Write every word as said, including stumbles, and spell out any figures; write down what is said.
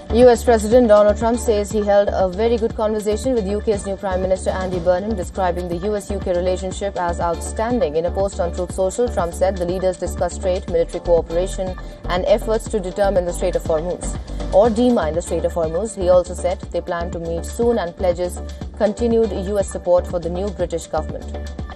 U S President Donald Trump says he held a very good conversation with U K's new Prime Minister Andy Burnham, describing the U S U K relationship as outstanding. In a post on Truth Social, Trump said the leaders discussed trade, military cooperation and efforts to determine the Strait of Hormuz, or demine the Strait of Hormuz. He also said they plan to meet soon and pledges continued U S support for the new British government.